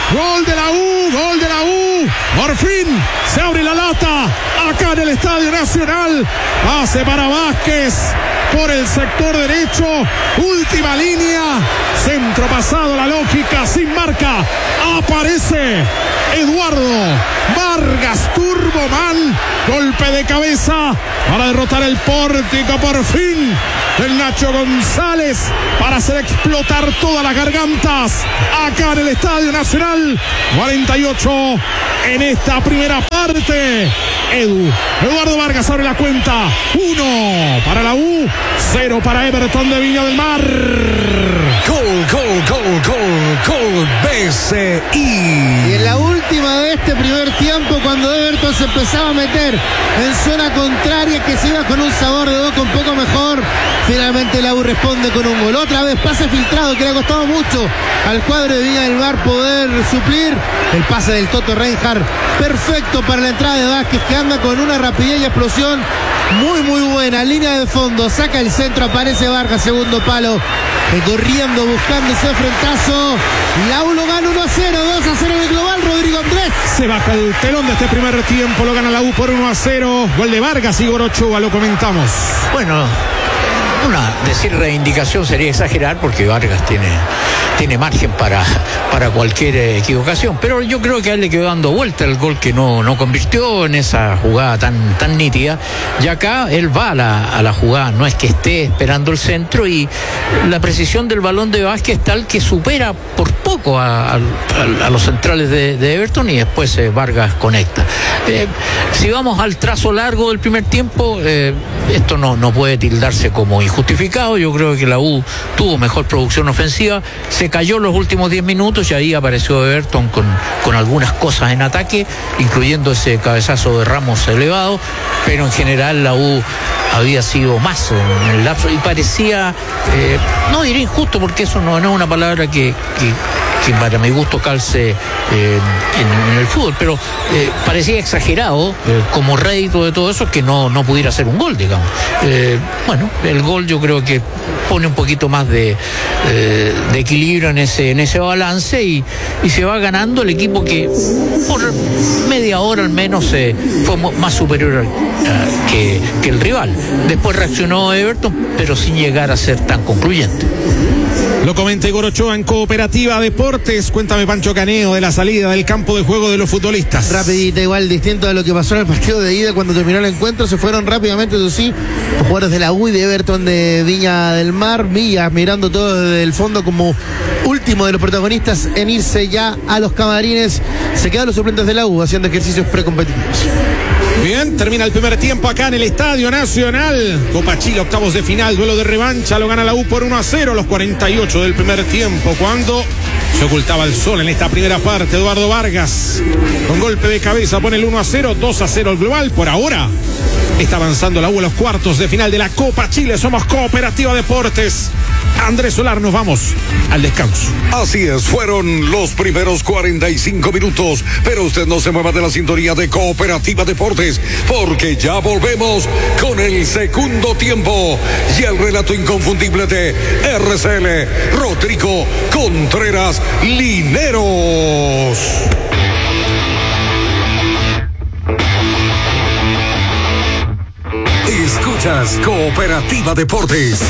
Gol de la U, gol de la U. Por fin se abre la lata acá en el Estadio Nacional. Pase para Vázquez por el sector derecho. Última línea. Centro pasado, la lógica, sin marca. Aparece Eduardo Vargas Turboman. Golpe de cabeza para derrotar el pórtico por fin. El Nacho González para hacer explotar todas las gargantas acá en el Estadio Nacional. 48 en esta primera parte. Eduardo Vargas abre la cuenta. 1 para la U, 0 para Everton de Viña del Mar. Gol, BCI. Y en la última de este primer tiempo, cuando Everton se empezaba a meter en zona contraria, que se iba con un sabor de boca un poco mejor, finalmente la U responde con un gol. Otra vez pase filtrado que le ha costado mucho al cuadro de Viña del Mar poder suplir. El pase del Toto Reinhardt, perfecto para la entrada de Vázquez, que anda con una rapidez y explosión muy buena. Línea de fondo, saca el centro, aparece Vargas, segundo palo, corriendo, buscando ese frentazo. La U lo gana 1-0, 2-0 en el global. Rodrigo Andrés. Se baja el telón de este primer tiempo, lo gana la U por 1-0. Gol de Vargas, Igor Ochoa, lo comentamos. Bueno, decir reivindicación sería exagerar, porque Vargas tiene margen para cualquier equivocación, pero yo creo que a él le quedó dando vuelta el gol que no convirtió en esa jugada tan nítida, y acá él va a la jugada, no es que esté esperando el centro, y la precisión del balón de Vázquez es tal que supera por poco a los centrales de Everton, y después Vargas conecta. Si vamos al trazo largo del primer tiempo, esto no puede tildarse como injustificado. Yo creo que la U tuvo mejor producción ofensiva, se cayó los últimos 10 minutos y ahí apareció Everton con algunas cosas en ataque, incluyendo ese cabezazo de Ramos elevado, pero en general la U había sido más en el lapso y parecía, no diré injusto, porque eso no es una palabra que para mi gusto calce en el fútbol, pero parecía exagerado como rédito de todo eso que no pudiera ser un gol, digamos. Bueno, el gol yo creo que pone un poquito más de equilibrio en ese balance, y se va ganando el equipo que por media hora al menos fue más superior que el rival. Después reaccionó Everton, pero sin llegar a ser tan concluyente. Lo comenta Igor Ochoa en Cooperativa Deportes. Cuéntame, Pancho Caneo, de la salida del campo de juego de los futbolistas. Rapidita, igual, distinto a lo que pasó en el partido de ida. Cuando terminó el encuentro se fueron rápidamente, eso sí, los jugadores de la U y de Everton de Viña del Mar. Villa mirando todo desde el fondo como último de los protagonistas en irse ya a los camarines. Se quedan los suplentes de la U haciendo ejercicios precompetitivos. Bien, termina el primer tiempo acá en el Estadio Nacional. Copa Chile, octavos de final, duelo de revancha, lo gana la U por 1-0 a los 48 del primer tiempo, cuando se ocultaba el sol en esta primera parte. Eduardo Vargas, con golpe de cabeza, pone el 1-0, 2-0 el global. Por ahora está avanzando la U a los cuartos de final de la Copa Chile. Somos Cooperativa Deportes. Andrés Solar, nos vamos al descanso. Así es, fueron los primeros 45 minutos, pero usted no se mueva de la sintonía de Cooperativa Deportes, porque ya volvemos con el segundo tiempo y el relato inconfundible de RCL, Rodrigo Contreras Lineros. Escuchas Cooperativa Deportes.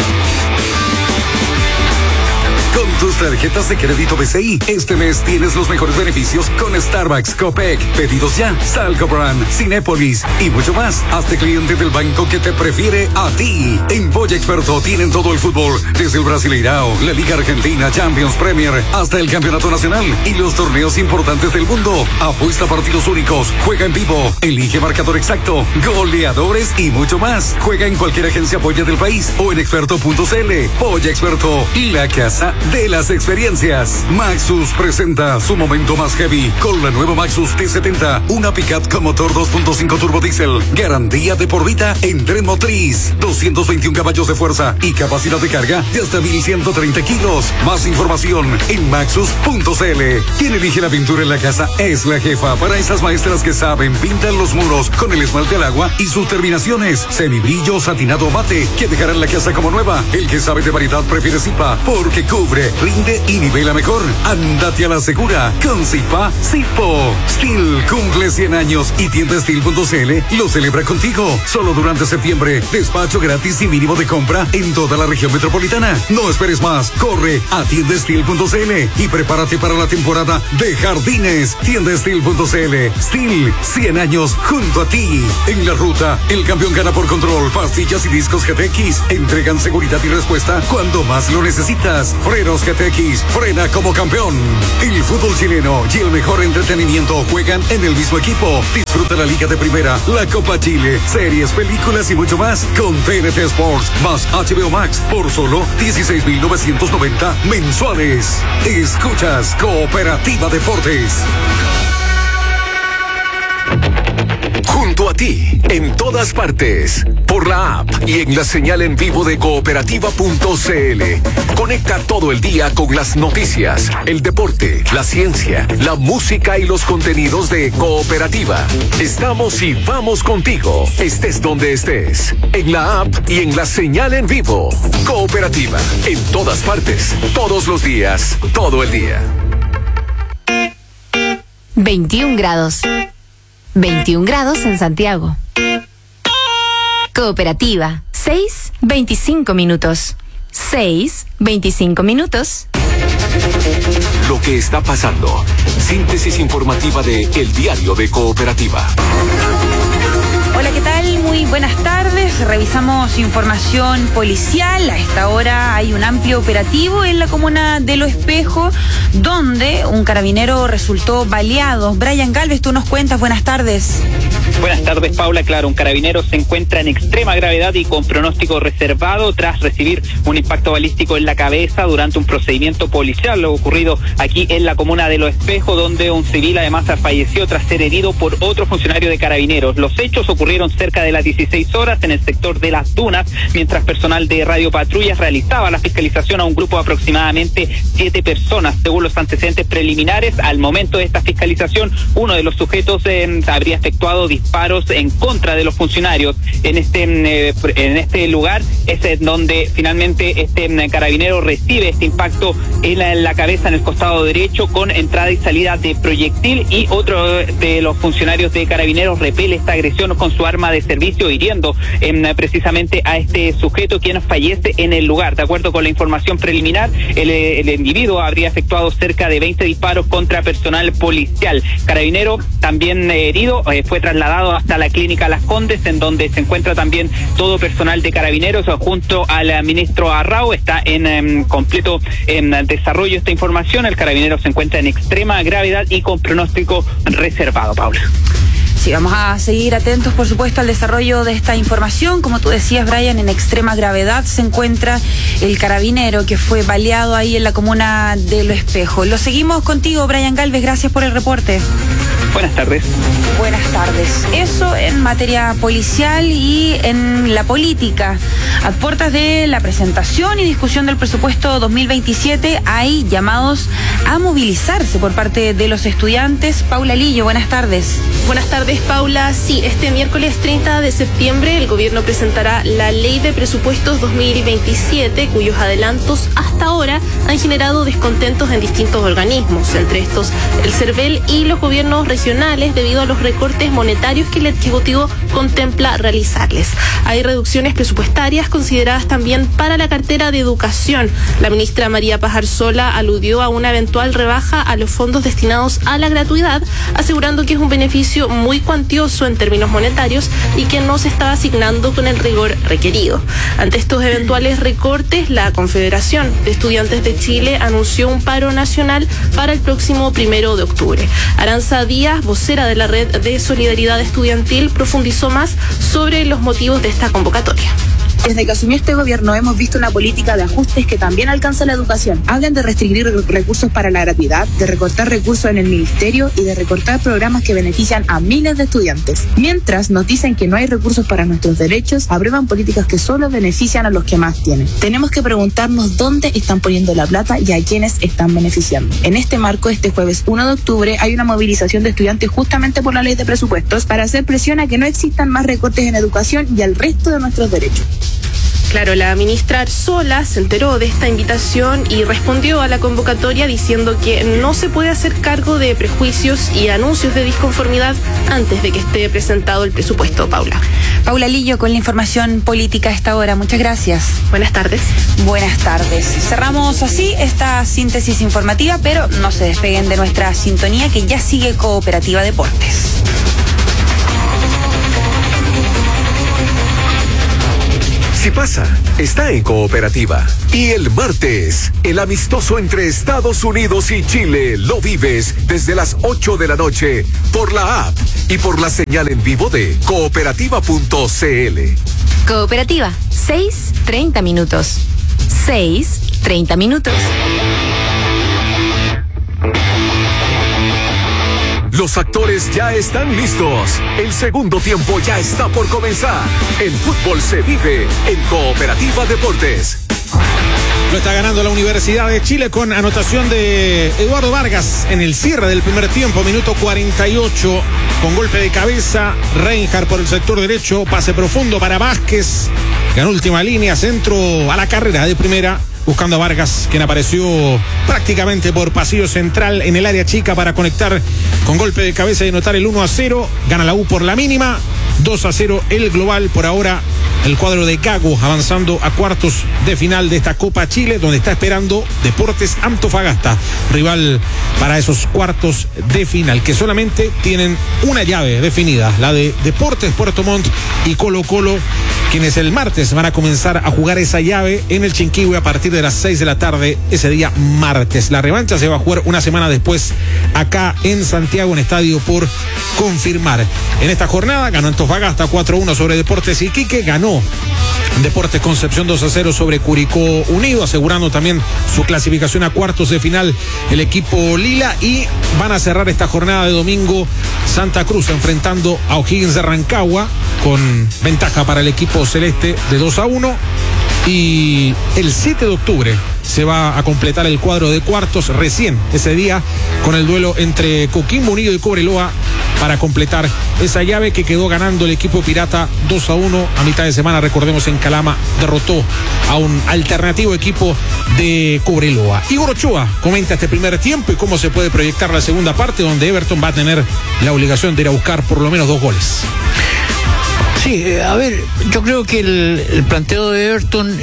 Con tus tarjetas de crédito BCI, este mes tienes los mejores beneficios con Starbucks, Copec, Pedidos Ya, Salco Brand, Cinépolis y mucho más. Hazte cliente del banco que te prefiere a ti. En Polla Experto tienen todo el fútbol, desde el Brasileirao, la Liga Argentina, Champions, Premier, hasta el Campeonato Nacional y los torneos importantes del mundo. Apuesta partidos únicos, juega en vivo, elige marcador exacto, goleadores y mucho más. Juega en cualquier agencia Polla del país o en experto.cl. Polla Experto, la casa de las experiencias. Maxus presenta su momento más heavy con la nueva Maxus T70, una pickup con motor 2.5 turbo diesel, garantía de por vida en tren motriz, 221 caballos de fuerza y capacidad de carga de hasta 1130 kilos. Más información en maxus.cl. Quien elige la pintura en la casa es la jefa. Para esas maestras que saben, pintan los muros con el esmalte al agua y sus terminaciones semibrillo, satinado, mate, que dejarán la casa como nueva. El que sabe de variedad prefiere Zipa, porque cubre rinde y nivela mejor. Ándate a la segura con Zipa Zipo. Steel cumple 100 años y tienda Steel.cl lo celebra contigo. Solo durante septiembre, despacho gratis y mínimo de compra en toda la región metropolitana. No esperes más, corre a tienda Steel.cl y prepárate para la temporada de jardines. Tienda Steel.cl. Steel, 100 años junto a ti. En la ruta, el campeón gana por control. Pastillas y discos GTX entregan seguridad y respuesta cuando más lo necesitas. Frenos GTX, frena como campeón. El fútbol chileno y el mejor entretenimiento juegan en el mismo equipo. Disfruta la Liga de Primera, la Copa Chile, series, películas y mucho más con TNT Sports más HBO Max por solo 16.990 mensuales. Escuchas Cooperativa Deportes. Junto a ti, en todas partes, por la app y en la señal en vivo de cooperativa.cl. Conecta todo el día con las noticias, el deporte, la ciencia, la música y los contenidos de Cooperativa. Estamos y vamos contigo, estés donde estés, en la app y en la señal en vivo. Cooperativa, en todas partes, todos los días, todo el día. 21 grados. 21 grados en Santiago. Cooperativa, 6:25 minutos. 6:25 minutos. Lo que está pasando. Síntesis informativa de El Diario de Cooperativa. Hola, ¿qué tal? Muy buenas tardes. Revisamos información policial. A esta hora hay un amplio operativo en la comuna de Lo Espejo, donde un carabinero resultó baleado. Brian Galvez, tú nos cuentas. Buenas tardes. Buenas tardes, Paula. Claro, un carabinero se encuentra en extrema gravedad y con pronóstico reservado tras recibir un impacto balístico en la cabeza durante un procedimiento policial. Lo ocurrido aquí en la comuna de Lo Espejo, donde un civil además falleció tras ser herido por otro funcionario de carabineros. Los hechos ocurrieron cerca de las 16 horas en el sector de Las Dunas, mientras personal de Radio Patrullas realizaba la fiscalización a un grupo de aproximadamente 7 personas. Según los antecedentes preliminares, al momento de esta fiscalización, uno de los sujetos habría efectuado disparos en contra de los funcionarios. En este lugar es donde finalmente este carabinero recibe este impacto en la cabeza, en el costado derecho, con entrada y salida de proyectil, y otro de los funcionarios de carabineros repele esta agresión con su arma de servicio, hiriendo precisamente a este sujeto, quien fallece en el lugar. De acuerdo con la información preliminar, el individuo habría efectuado cerca de 20 disparos contra personal policial. Carabinero también herido fue trasladado hasta la clínica Las Condes, en donde se encuentra también todo personal de carabineros junto al ministro Arrau. Está en completo desarrollo esta información. El carabinero se encuentra en extrema gravedad y con pronóstico reservado, Paula. Sí, vamos a seguir atentos, por supuesto, al desarrollo de esta información. Como tú decías, Brian, en extrema gravedad se encuentra el carabinero que fue baleado ahí en la comuna de Lo Espejo. Lo seguimos contigo, Brian Galvez. Gracias por el reporte. Buenas tardes. Buenas tardes. Eso en materia policial y en la política. A puertas de la presentación y discusión del presupuesto 2027 hay llamados a movilizarse por parte de los estudiantes. Paula Lillo, buenas tardes. Buenas tardes, Paula. Sí, este miércoles 30 de septiembre el gobierno presentará la Ley de Presupuestos 2027, cuyos adelantos hasta ahora han generado descontentos en distintos organismos, entre estos el CERVEL y los gobiernos regionales, debido a los recortes monetarios que el Ejecutivo contempla realizarles. Hay reducciones presupuestarias consideradas también para la cartera de educación. La ministra María Paz Arzola aludió a una eventual rebaja a los fondos destinados a la gratuidad, asegurando que es un beneficio muy cuantioso en términos monetarios y que no se está asignando con el rigor requerido. Ante estos eventuales recortes, la Confederación de Estudiantes de Chile anunció un paro nacional para el próximo 1 de octubre. Aranza Díaz, vocera de la Red de Solidaridad Estudiantil, profundizó más sobre los motivos de esta convocatoria. Desde que asumió este gobierno hemos visto una política de ajustes que también alcanza la educación. Hablan de restringir recursos para la gratuidad, de recortar recursos en el ministerio y de recortar programas que benefician a miles de estudiantes. Mientras nos dicen que no hay recursos para nuestros derechos, aprueban políticas que solo benefician a los que más tienen. Tenemos que preguntarnos dónde están poniendo la plata y a quiénes están beneficiando. En este marco, este jueves 1 de octubre hay una movilización de estudiantes justamente por la ley de presupuestos para hacer presión a que no existan más recortes en educación y al resto de nuestros derechos. Claro, la ministra Arzola se enteró de esta invitación y respondió a la convocatoria diciendo que no se puede hacer cargo de prejuicios y anuncios de disconformidad antes de que esté presentado el presupuesto, Paula. Paula Lillo con la información política a esta hora. Muchas gracias. Buenas tardes. Buenas tardes. Cerramos así esta síntesis informativa, pero no se despeguen de nuestra sintonía que ya sigue Cooperativa Deportes. Si pasa, está en Cooperativa. Y el martes, el amistoso entre Estados Unidos y Chile lo vives desde las 8 de la noche por la app y por la señal en vivo de cooperativa.cl. Cooperativa, 6:30 minutos. 6:30 minutos. Los actores ya están listos. El segundo tiempo ya está por comenzar. El fútbol se vive en Cooperativa Deportes. Lo está ganando la Universidad de Chile con anotación de Eduardo Vargas en el cierre del primer tiempo, minuto 48, con golpe de cabeza, Reinhardt por el sector derecho, pase profundo para Vázquez, ganó última línea, centro a la carrera de primera, buscando a Vargas, quien apareció prácticamente por pasillo central en el área chica para conectar con golpe de cabeza y anotar el 1-0, gana la U por la mínima, 2-0 el global. Por ahora el cuadro de Gago avanzando a cuartos de final de esta Copa Chile, donde está esperando Deportes Antofagasta, rival para esos cuartos de final, que solamente tienen una llave definida, la de Deportes Puerto Montt y Colo Colo, quienes el martes van a comenzar a jugar esa llave en el Chinquihue a partir de las 6 de la tarde, ese día martes. La revancha se va a jugar una semana después acá en Santiago, en estadio por confirmar. En esta jornada ganó Antofagasta 4-1 sobre Deportes Iquique, ganó Deportes Concepción 2-0 sobre Curicó Unido, asegurando también su clasificación a cuartos de final el equipo Lila, y van a cerrar esta jornada de domingo Santa Cruz enfrentando a O'Higgins de Rancagua con ventaja para el equipo celeste de 2-1, y el 7 de octubre se va a completar el cuadro de cuartos recién ese día con el duelo entre Coquimbo Unido y Cobreloa para completar esa llave que quedó ganando el equipo pirata 2-1 a mitad de semana. Recordemos, en Calama derrotó a un alternativo equipo de Cobreloa. Igor Ochoa comenta este primer tiempo y cómo se puede proyectar la segunda parte, donde Everton va a tener la obligación de ir a buscar por lo menos 2 goles. Sí, a ver, yo creo que el planteo de Everton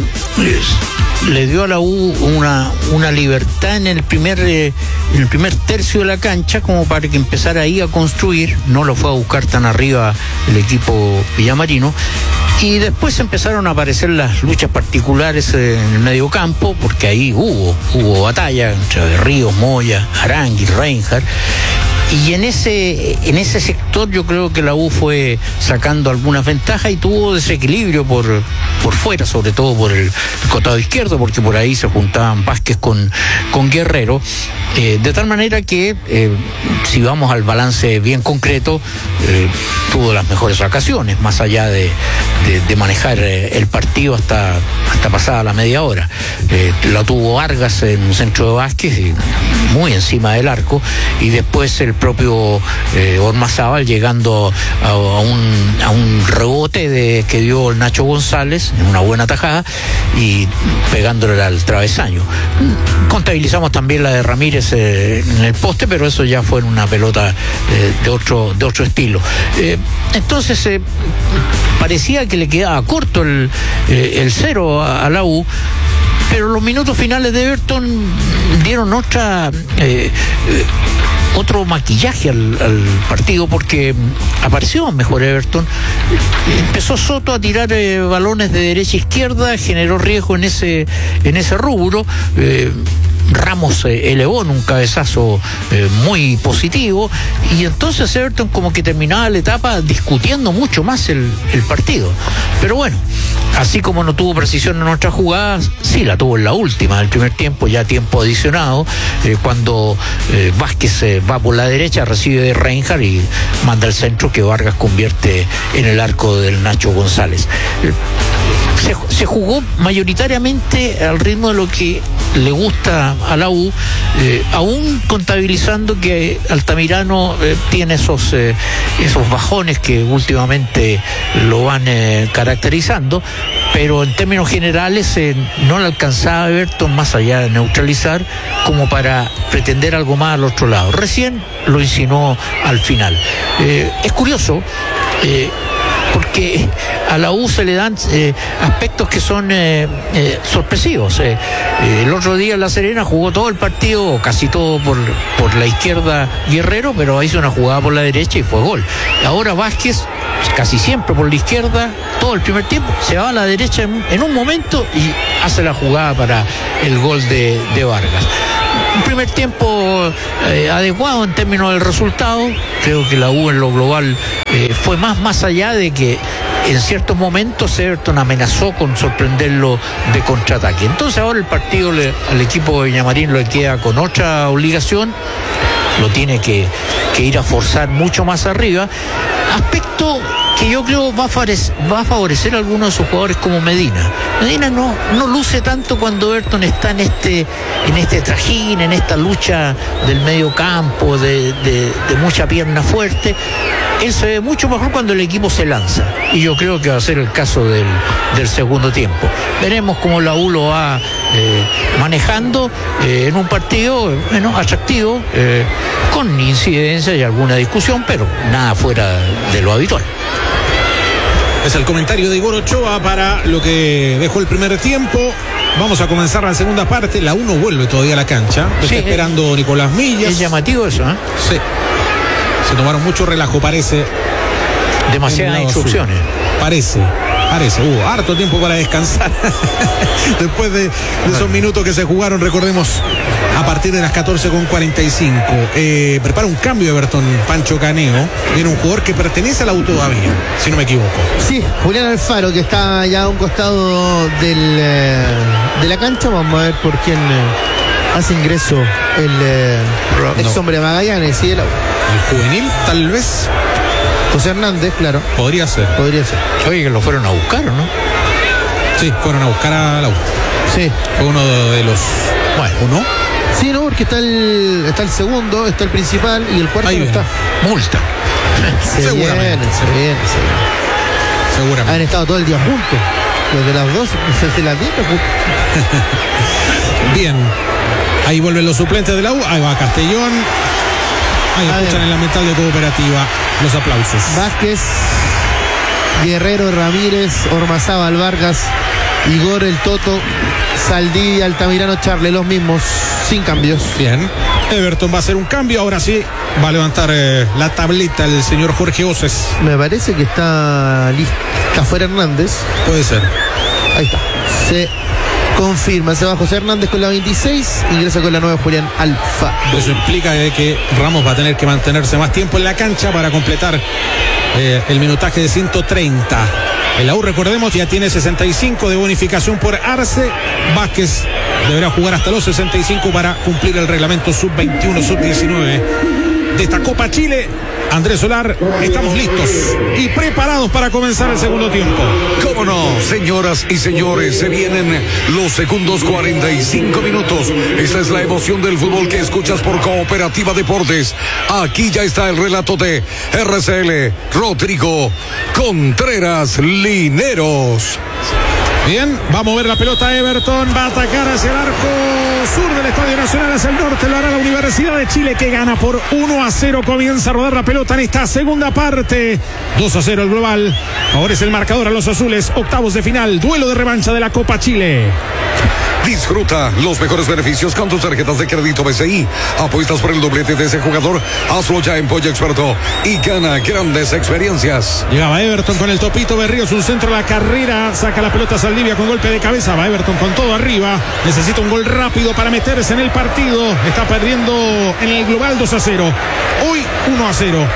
le dio a la U una libertad en el primer tercio de la cancha, como para que empezara ahí a construir. No lo fue a buscar tan arriba el equipo villamarino. Y después empezaron a aparecer las luchas particulares en el medio campo, porque ahí hubo batalla entre Ríos, Moya, Arangui, Reinhardt. Y en ese sector yo creo que la U fue sacando algunas ventajas y tuvo desequilibrio por fuera, sobre todo por el costado izquierdo, porque por ahí se juntaban Vázquez con Guerrero, de tal manera que si vamos al balance bien concreto, tuvo las mejores ocasiones, más allá de manejar el partido hasta pasada la media hora. La tuvo Vargas en un centro de Vázquez, muy encima del arco, y después el propio Ormazábal llegando a un rebote que dio el Nacho González en una buena tajada y pegándole al travesaño. Contabilizamos también la de Ramírez en el poste, pero eso ya fue en una pelota de otro estilo. Entonces parecía que le quedaba corto el 0 a la U, pero los minutos finales de Everton dieron otro maquillaje al partido, porque apareció mejor Everton. Empezó Soto a tirar balones de derecha a izquierda, generó riesgo en ese rubro. Ramos elevó en un cabezazo muy positivo, y entonces Everton como que terminaba la etapa discutiendo mucho más el partido. Pero bueno, así como no tuvo precisión en otras jugadas, sí la tuvo en la última del primer tiempo, ya tiempo adicionado, cuando Vázquez va por la derecha, recibe de Reinhardt y manda el centro que Vargas convierte en el arco del Nacho González. Se jugó mayoritariamente al ritmo de lo que le gusta a la U, aún contabilizando que Altamirano tiene esos bajones que últimamente lo van caracterizando, pero en términos generales no le alcanzaba a Everton, más allá de neutralizar, como para pretender algo más al otro lado. Recién lo insinuó al final. Es curioso, porque a la U se le dan aspectos que son sorpresivos. El otro día en La Serena jugó todo el partido, o casi todo por la izquierda Guerrero, pero hizo una jugada por la derecha y fue gol. Ahora Vázquez, casi siempre por la izquierda, todo el primer tiempo, se va a la derecha en un momento y hace la jugada para el gol de Vargas. Un primer tiempo adecuado en términos del resultado. Creo que la U en lo global fue más allá de que en ciertos momentos Everton amenazó con sorprenderlo de contraataque. Entonces ahora el partido al equipo de Villamarín le queda con otra obligación. Lo tiene que ir a forzar mucho más arriba. Aspecto que yo creo va a favorecer a algunos de sus jugadores como Medina. Medina no luce tanto cuando Everton está en este trajín, en esta lucha del medio campo, de mucha pierna fuerte. Él se ve mucho mejor cuando el equipo se lanza, y yo creo que va a ser el caso del segundo tiempo. Veremos cómo la U lo va manejando en un partido atractivo, con incidencia y alguna discusión, pero nada fuera de lo habitual. Es el comentario de Igor Ochoa para lo que dejó el primer tiempo. Vamos a comenzar la segunda parte. La 1 vuelve todavía a la cancha. Lo está esperando Nicolás Millas. Es llamativo eso, ¿eh? Sí. Se tomaron mucho relajo, parece. Demasiadas instrucciones. Parece. Hubo harto tiempo para descansar después de esos minutos que se jugaron, recordemos, a partir de las 14:45. Prepara un cambio Everton, Pancho Caneo. Viene un jugador que pertenece a la U todavía, si no me equivoco. Sí, Julián Alfaro, que está ya a un costado de la cancha. Vamos a ver por quién hace ingreso el ex hombre de Magallanes y de la U. El juvenil, tal vez. José Hernández, claro. Podría ser. Oye, que lo fueron a buscar, ¿o no? Sí, fueron a buscar a la U. Sí. Fue uno de los... Bueno, ¿o no? Sí, no, porque está el segundo, está el principal y el cuarto no está. Multa. Seguramente. Han estado todo el día juntos. Desde las 2, desde las 10 juntos. Bien. Ahí vuelven los suplentes de la U. Ahí va Castellón. Ahí escuchan en la mental de Cooperativa los aplausos. Vázquez, Guerrero, Ramírez, Ormazábal, Vargas, Igor, el Toto, Saldivia, Altamirano, Charle, los mismos, sin cambios. Bien. Everton va a hacer un cambio, ahora sí va a levantar la tableta el señor Jorge Oces. Me parece que está fuera Hernández. Puede ser. Ahí está. Se confirma, se va José Hernández con la 26, ingresa con la 9 Julián Alfaro. Eso implica que Ramos va a tener que mantenerse más tiempo en la cancha para completar el minutaje de 130. El AU, recordemos, ya tiene 65 de bonificación por Arce. Vázquez deberá jugar hasta los 65 para cumplir el reglamento sub-21, sub-19 de esta Copa Chile. Andrés Solar, estamos listos y preparados para comenzar el segundo tiempo. ¿Cómo no, señoras y señores? Se vienen los segundos 45 minutos. Esta es la emoción del fútbol que escuchas por Cooperativa Deportes. Aquí ya está el relato de RCL, Rodrigo Contreras Lineros. Bien, va a mover la pelota Everton, va a atacar hacia el arco sur del Estadio Nacional, hacia el norte, lo hará la Universidad de Chile, que gana por 1-0, comienza a rodar la pelota en esta segunda parte, 2-0 el global, favorece el marcador a los azules, octavos de final, duelo de revancha de la Copa Chile. Disfruta los mejores beneficios con tus tarjetas de crédito BCI. Apuestas por el doblete de ese jugador, hazlo ya en Pollo Experto y gana grandes experiencias. Llegaba Everton con el topito Berríos, un centro a la carrera, saca la pelota Saldivia con golpe de cabeza, va Everton con todo arriba, necesita un gol rápido para meterse en el partido, está perdiendo en el global 2-0, hoy 1-0.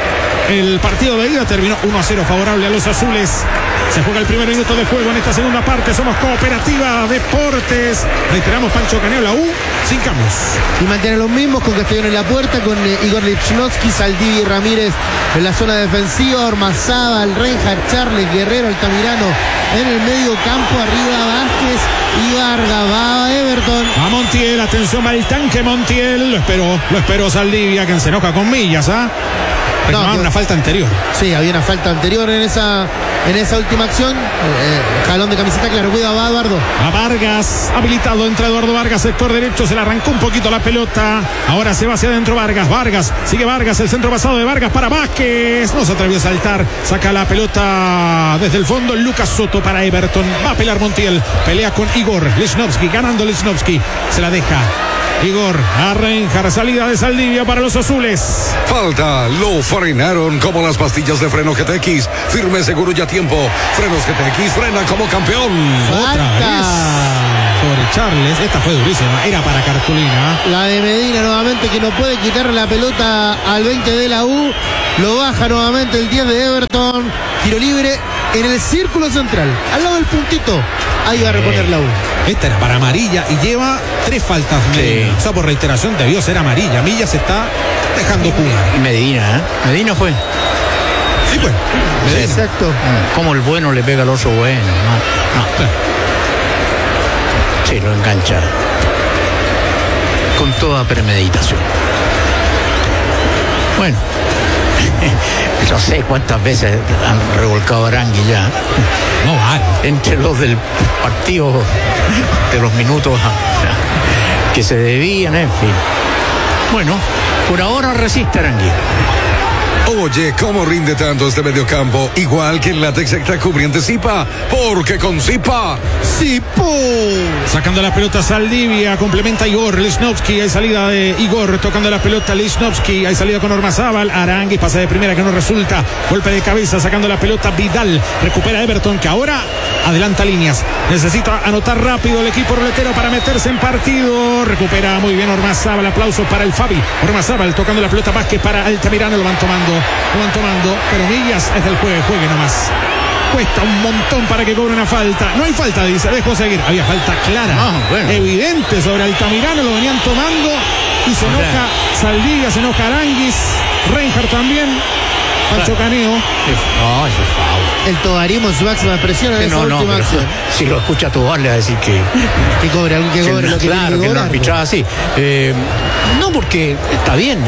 El partido de ida terminó 1-0 favorable a los azules. Se juega el primer minuto de juego en esta segunda parte. Somos Cooperativa Deportes. Reiteramos, Pancho Caneo, la U, sin cambios. Y mantiene los mismos, con Castellón en la puerta, con Igor Lichnowsky, Saldivia y Ramírez en la zona defensiva, Ormazábal, Reinhardt, Charles, Guerrero, Altamirano en el medio campo, arriba Vázquez y Vargas. Va Everton. A Montiel, atención, va el tanque Montiel. Lo esperó Saldivia, que se enoja con Millas, ¿ah? No, una falta anterior. Sí, había una falta anterior en esa última acción. Jalón de camiseta, claro, cuida, va Eduardo. A Vargas, habilitado, entra Eduardo Vargas, sector derecho, se le arrancó un poquito la pelota. Ahora se va hacia adentro Vargas, sigue Vargas, el centro pasado de Vargas para Vázquez. No se atrevió a saltar, saca la pelota desde el fondo Lucas Soto para Everton. Va a pelear Montiel, pelea con Igor Lichnowsky, ganando Lichnowsky, se la deja Igor a Reinhardt, salida de Saldivia para los azules. Falta, lo frenaron como las pastillas de freno GTX. Firme, seguro y a tiempo. Frenos GTX, frena como campeón. Otra vez sobre Charles, esta fue durísima, era para cartulina. La de Medina nuevamente, que no puede quitarle la pelota al 20 de la U. Lo baja nuevamente el 10 de Everton. Tiro libre en el círculo central, al lado del puntito. Ahí va a reponer la U. Esta era para amarilla y lleva 3 faltas. Sí. O sea, por reiteración debió ser amarilla. Milla se está dejando jugar. Y Medina, Medina fue. Sí, pues. Medina. Exacto. Como el bueno le pega al otro bueno, ¿no? Claro. Sí, lo engancha. Con toda premeditación. Bueno. No sé cuántas veces han revolcado a Arangui ya. No vale. Entre los del partido, de los minutos que se debían, en fin. Bueno, por ahora resiste Arangui. Oye, ¿cómo rinde tanto este mediocampo? Igual que el látex extra cubriente Zipa, porque con Zipa, ¡Zipo! Sacando la pelota Saldivia, complementa Igor Lichnowsky, hay salida de Igor, tocando la pelota Lichnowsky, hay salida con Ormazábal, Arangui pasa de primera que no resulta, golpe de cabeza, sacando la pelota Vidal, recupera Everton, que ahora adelanta líneas, necesita anotar rápido el equipo roletero para meterse en partido, recupera muy bien Ormazábal, aplauso para el Fabi, Ormazábal tocando la pelota Vázquez para Altamirano, lo van tomando, pero Millas es del juegue nomás. Cuesta un montón para que cobre una falta. No hay falta, dice, dejo seguir. Había falta clara, bueno, evidente sobre Altamirano, lo venían tomando y se enoja Saldivia, se enoja Aranguis, Reinhardt también. Pancho Caneo. No, eso es foul. El tobarismo en su máxima expresión en esa última acción. Si lo escucha Tobar le va a decir que cobre lo que claro, que no arbitraba así. No, porque está bien,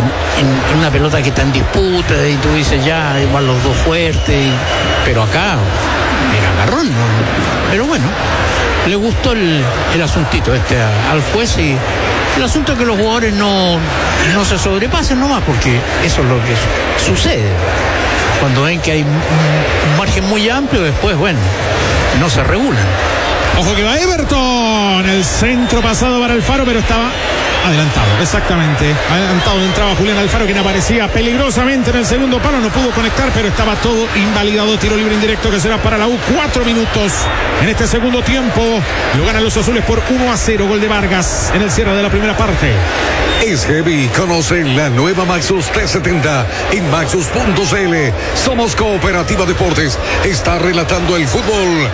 en una pelota que está en disputa y tú dices ya, igual los dos fuertes, pero acá era agarrón, ¿no? Pero bueno, le gustó el asuntito al juez y el asunto es que los jugadores no se sobrepasen nomás, porque eso es lo que sucede. Cuando ven que hay un margen muy amplio, después, bueno, no se regulan. Ojo que va Everton, el centro pasado para Alfaro, pero estaba adelantado, exactamente. Adelantado, entraba Julián Alfaro, quien aparecía peligrosamente en el segundo palo, no pudo conectar, pero estaba todo invalidado. Tiro libre indirecto que será para la U. 4 minutos en este segundo tiempo. Lo ganan los azules por 1-0. Gol de Vargas en el cierre de la primera parte. es heavy. Conoce la nueva Maxus 370 en maxus.cl. Somos Cooperativa Deportes. Está relatando el fútbol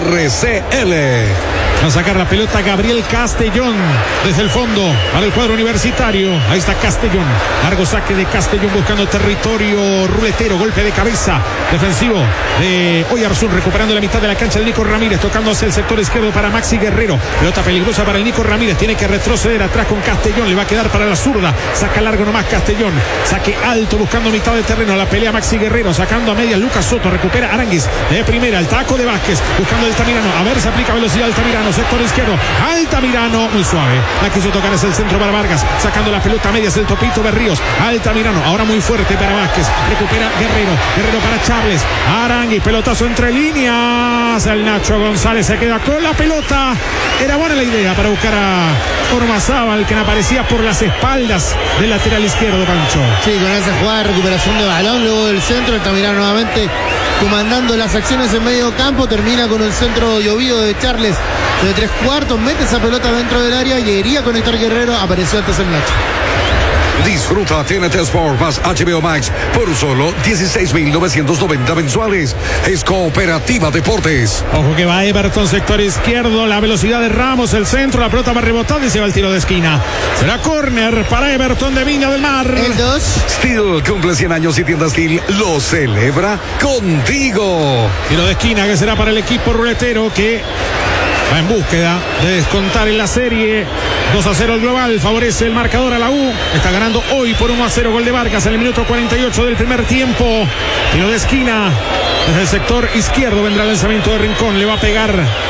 RCL. Va a sacar la pelota Gabriel Castellón desde el fondo para el cuadro universitario. Ahí está Castellón. Largo saque de Castellón buscando territorio ruletero. Golpe de cabeza defensivo de Oyarzún, recuperando la mitad de la cancha el Nico Ramírez, tocando hacia el sector izquierdo para Maxi Guerrero. Pelota peligrosa para el Nico Ramírez. Tiene que retroceder atrás con Castellón. Le va a quedar para la zurda. Saca largo nomás Castellón. Saque alto buscando mitad de terreno. La pelea Maxi Guerrero. Sacando a medias Lucas Soto. Recupera Aranguis de primera. El taco de Vázquez buscando Altamirano. A ver, se aplica velocidad Altamirano. Sector izquierdo. Altamirano muy suave. La quiso tocar hacia el centro para Vargas. Sacando la pelota a medias el Topito Berríos. Altamirano. Ahora muy fuerte para Vázquez. Recupera Guerrero. Guerrero para Charles. Aranguis. Pelotazo entre líneas. El Nacho González se queda con la pelota. Era buena la idea para buscar a Ormazábal, que aparecía por las espaldas del lateral izquierdo, Pancho. Sí, con esa jugada de recuperación de balón, luego del centro, Altamirano nuevamente comandando las acciones en medio campo, termina con un centro llovido de Charles de 3/4, mete esa pelota dentro del área y quería conectar Guerrero, apareció antes el Nacho. Disfruta TNT Sport más HBO Max por solo 16,990 mensuales. Es Cooperativa Deportes. Ojo que va Everton, sector izquierdo, la velocidad de Ramos, el centro, la pelota va rebotada y se va el tiro de esquina. Será córner para Everton de Viña del Mar. El 2. Steel cumple 100 años y Tienda Steel lo celebra contigo. Tiro de esquina que será para el equipo ruletero que va en búsqueda de descontar en la serie. 2-0 el global, favorece el marcador a la U. Está ganando hoy por 1-0, gol de Vargas en el minuto 48 del primer tiempo. Tiro de esquina desde el sector izquierdo, vendrá el lanzamiento de Rincón, le va a pegar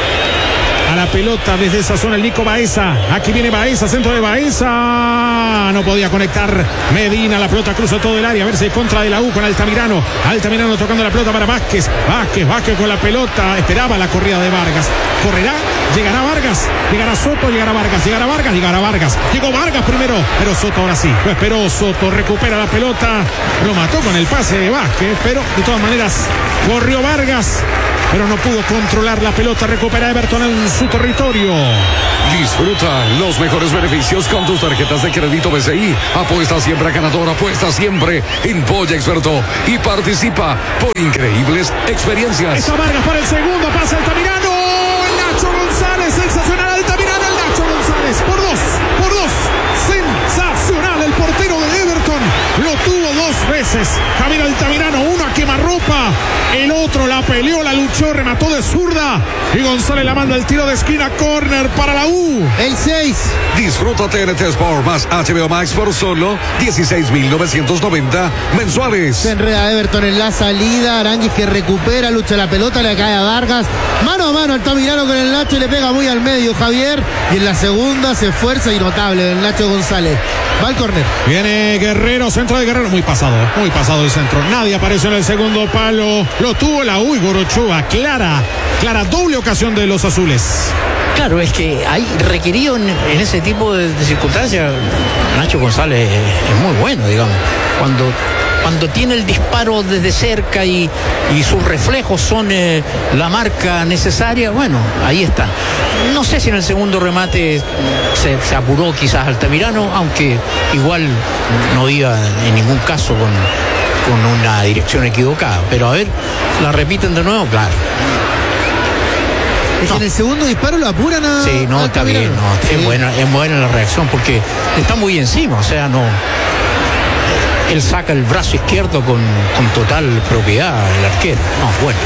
a la pelota desde esa zona el Nico Baeza. Aquí viene Baeza, centro de Baeza. No podía conectar Medina, la pelota cruza todo el área. A ver si contra de la U con Altamirano. Altamirano tocando la pelota para Vázquez. Vázquez con la pelota. Esperaba la corrida de Vargas. Correrá, llegará Vargas, llegará Soto, llegará Vargas. Llegó Vargas primero, pero Soto ahora sí. Lo esperó Soto, recupera la pelota. Lo mató con el pase de Vázquez, pero de todas maneras corrió Vargas, pero no pudo controlar la pelota. Recupera Everton en su territorio. Disfruta los mejores beneficios con tus tarjetas de crédito BCI. Apuesta siempre a ganador, apuesta siempre en Polla Experto y participa por increíbles experiencias. Está Vargas para el segundo, pasa Altamirano. El Nacho González, sensacional Altamirano. El Nacho González por dos. Sensacional el portero de Everton. Lo tuvo dos veces. Javier Altamirano, uno a quemarropa. El otro la peleó, la luchó, remató de zurda. Y González la manda el tiro de esquina, córner para la U. El 6. Disfruta TNT Sport más HBO Max por solo 16,990 mensuales. Se enreda Everton en la salida. Aranguis que recupera, lucha la pelota, le cae a Vargas. Mano a mano Altamirano con el Nacho y le pega muy al medio Javier. Y en la segunda se esfuerza y notable el Nacho González. Va al córner. Viene Guerrero, centro de Guerrero. Muy pasado el centro. Nadie apareció en el segundo palo. Lo tuvo la U y Gorochoa. Clara doble ocasión de los azules. Claro, es que hay requerido en ese tipo de circunstancias. Nacho González es muy bueno, digamos. Cuando tiene el disparo desde cerca y sus reflejos son la marca necesaria, bueno, ahí está. No sé si en el segundo remate se apuró quizás Altamirano, aunque igual no iba en ningún caso con una dirección equivocada. Pero a ver, la repiten de nuevo, claro. Es que en el segundo disparo lo apuran a... Sí, no, está bien, no, sí. Es buena la reacción porque está muy encima, o sea, no... Él saca el brazo izquierdo con total propiedad, el arquero. No, bueno.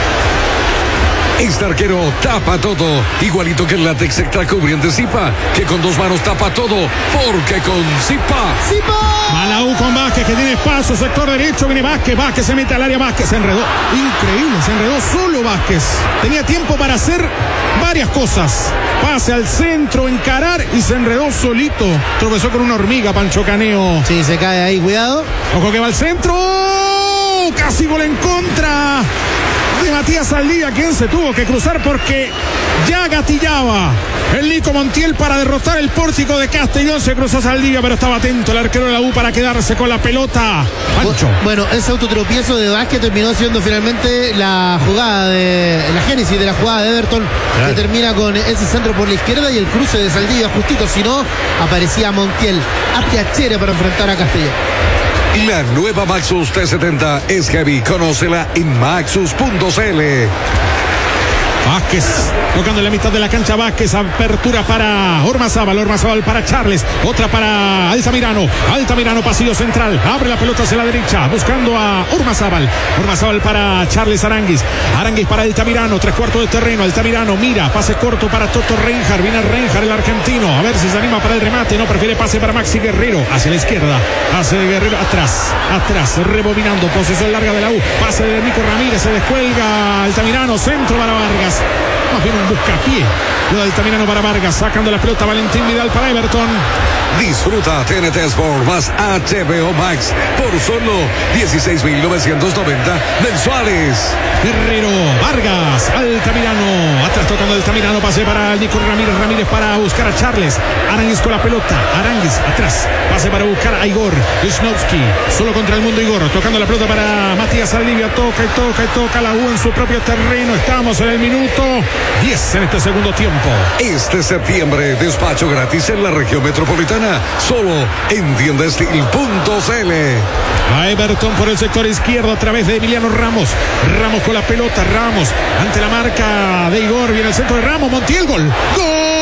Este arquero tapa todo, igualito que el látex extra cubriente Zipa, que con dos manos tapa todo, porque con Zipa. Malaú con Vázquez, que tiene espacio, sector derecho, viene Vázquez se mete al área, Vázquez se enredó. Increíble, se enredó solo Vázquez. Tenía tiempo para hacer varias cosas. Pase al centro, encarar y se enredó solito. Tropezó con una hormiga, Pancho Caneo. Sí, se cae ahí, cuidado. Ojo que va al centro. Casi gol en contra de Matías Saldivia, quien se tuvo que cruzar porque ya gatillaba el Nico Montiel para derrotar el pórtico de Castellón. Se cruzó Saldivia, pero estaba atento el arquero de la U para quedarse con la pelota. Pancho. Bueno, ese autotropiezo de Vázquez terminó siendo finalmente la jugada la génesis de la jugada de Everton, claro, que termina con ese centro por la izquierda y el cruce de Saldivia justito, si no aparecía Montiel a Piachere para enfrentar a Castellón. La nueva Maxus T70 es heavy. Conócela en maxus.cl. Vázquez, tocando en la mitad de la cancha, Vázquez, apertura para Ormazábal para Charles, otra para Altamirano, pasillo central, abre la pelota hacia la derecha, buscando a Ormazábal para Charles Aranguis para Altamirano, 3/4 de terreno, Altamirano mira, pase corto para Toto Reinhardt, viene Reinhardt el argentino, a ver si se anima para el remate, no, prefiere pase para Maxi Guerrero, hacia la izquierda, hace de Guerrero, atrás, rebobinando, posesión larga de la U, pase de Nico Ramírez, se descuelga Altamirano, centro para Vargas. Más bien un buscapié. Lo de Altamirano para Vargas. Sacando la pelota Valentín Vidal para Everton. Disfruta TNT Sport más HBO Max por solo 16,990 mensuales. Guerrero, Vargas, Altamirano. Atrás tocando Altamirano. Pase para Nico Ramírez para buscar a Charles. Aranguis con la pelota. Aranguis atrás. Pase para buscar a Igor Wisnowski. Solo contra el mundo Igor. Tocando la pelota para Matías Saldivia. Toca y toca la U en su propio terreno. Estamos en el minuto 10 en este segundo tiempo. Este septiembre, despacho gratis en la región metropolitana. Solo en tiendastil.cl. A Everton por el sector izquierdo a través de Emiliano Ramos. Ramos con la pelota. Ramos ante la marca de Igor. Viene el centro de Ramos. Montiel. Gol. ¡Gol!